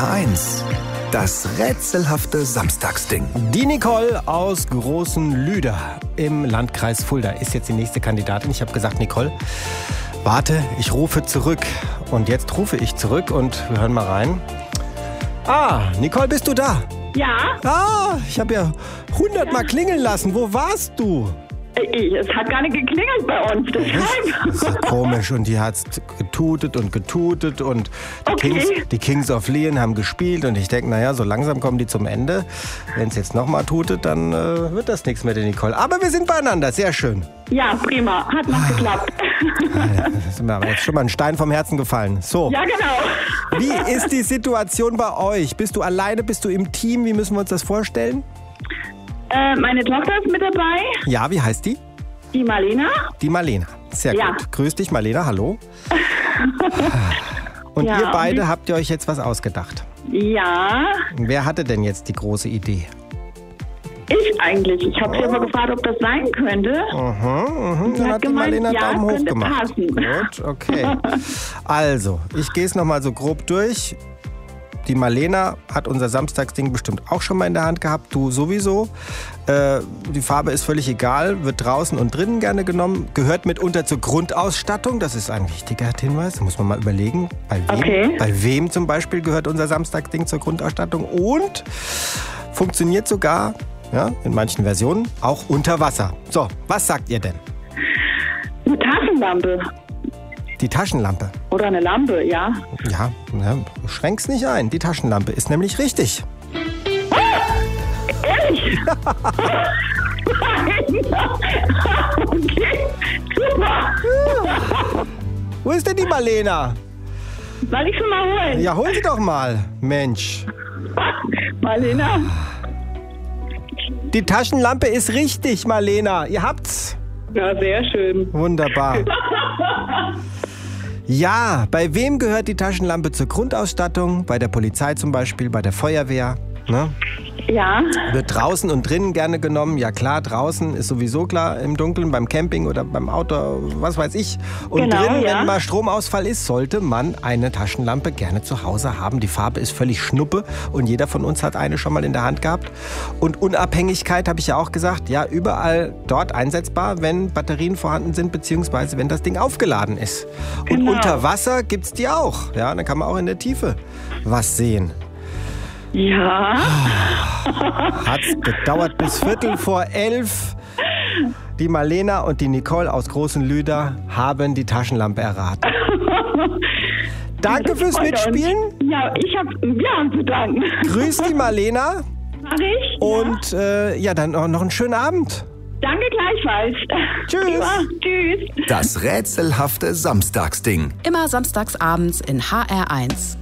HR1, das rätselhafte Samstagsding. Die Nicole aus Großen Lüder im Landkreis Fulda ist jetzt die nächste Kandidatin. Ich habe gesagt, Nicole, warte, ich rufe zurück. Und jetzt rufe ich zurück und wir hören mal rein. Nicole, bist du da? Ja. Ich habe ja 100-mal klingeln lassen. Wo warst du? Es hat gar nicht geklingelt bei uns, deshalb. Das ist ja komisch. Und die hat getutet und die Kings of Leon haben gespielt. Und ich denke, naja, so langsam kommen die zum Ende. Wenn es jetzt nochmal tutet, dann wird das nichts mit der Nicole. Aber wir sind beieinander, sehr schön. Ja, prima, hat noch geklappt. Das ist mir aber jetzt schon mal ein Stein vom Herzen gefallen. So. Ja, genau. Wie ist die Situation bei euch? Bist du alleine, bist du im Team? Wie müssen wir uns das vorstellen? Meine Tochter ist mit dabei. Ja, wie heißt die? Die Marlena. Die Marlena. Sehr Ja. gut. Grüß dich, Marlena. Hallo. Und Ja, ihr beide habt ihr euch jetzt was ausgedacht. Ja, Wer hatte denn jetzt die große Idee? ich eigentlich. Ich habe sie aber gefragt, ob das sein könnte. Dann hat die gemeint, Marlena ja, Daumen hoch könnte gemacht. passen. Gut, okay. Also, ich gehe es nochmal so grob durch. Die Marlena hat unser Samstagsding bestimmt auch schon mal in der Hand gehabt. Du sowieso. Die Farbe ist völlig egal. Wird draußen und drinnen gerne genommen. Gehört mitunter zur Grundausstattung. Das ist ein wichtiger Hinweis. Da muss man mal überlegen. Bei wem zum Beispiel gehört unser Samstagsding zur Grundausstattung. Und funktioniert sogar, ja, in manchen Versionen, auch unter Wasser. So, was sagt ihr denn? Eine Taschenlampe. Die Taschenlampe. Oder eine Lampe, ja. Ja, schränk's nicht ein. Die Taschenlampe ist nämlich richtig. Ehrlich? Nein. Okay, super. Wo ist denn die Marlena? Soll ich schon mal holen? Ja, hol sie doch mal. Mensch. Marlena? Die Taschenlampe ist richtig, Marlena. Ihr habt's. Ja, sehr schön. Wunderbar. Ja, bei wem gehört die Taschenlampe zur Grundausstattung? Bei der Polizei zum Beispiel, bei der Feuerwehr. Ne? Ja. Wird draußen und drinnen gerne genommen. Ja klar, draußen ist sowieso klar, im Dunkeln, beim Camping oder beim Auto, was weiß ich. Und Genau, drinnen, ja. wenn mal Stromausfall ist, sollte man eine Taschenlampe gerne zu Hause haben. Die Farbe ist völlig schnuppe und jeder von uns hat eine schon mal in der Hand gehabt. Und Unabhängigkeit, habe ich ja auch gesagt, ja, überall dort einsetzbar, wenn Batterien vorhanden sind, beziehungsweise wenn das Ding aufgeladen ist. Und Genau. unter Wasser gibt's die auch. Ja, dann kann man auch in der Tiefe was sehen. Ja. Hat's gedauert bis 11:15. Die Marlena und die Nicole aus Großen Lüder haben die Taschenlampe erraten. Danke fürs freut uns. Mitspielen. Ja, ich habe zu danken. Grüß die Marlena. Mach ich? Und dann noch einen schönen Abend. Danke gleichfalls. Tschüss. Ja, tschüss. Das rätselhafte Samstagsding. Immer samstags abends in HR1.